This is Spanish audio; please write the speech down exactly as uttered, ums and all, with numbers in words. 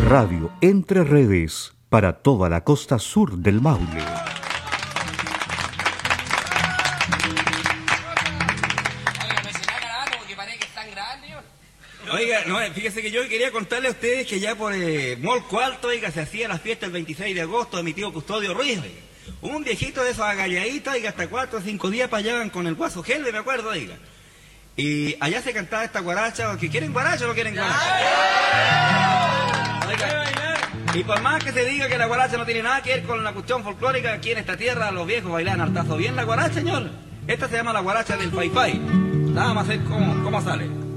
Radio Entre Redes para toda la costa sur del Maule. Oiga, no, fíjese que yo quería contarle a ustedes que ya por eh, Molco Alto, oiga, se hacía la fiesta el veintiséis de agosto de mi tío Custodio Ruiz, oiga. Un viejito de esos agalladitos, oiga, hasta cuatro o cinco días para allá con el guaso Gelde, me acuerdo, oiga. Y allá se cantaba esta guaracha, que quieren guaracha o no quieren guaracha. Oiga, y por más que se diga que la guaracha no tiene nada que ver con la cuestión folclórica, aquí en esta tierra los viejos bailan hartazo bien la guaracha, señor. Esta se llama la guaracha del Pai Pai. Nada más ver cómo, cómo sale.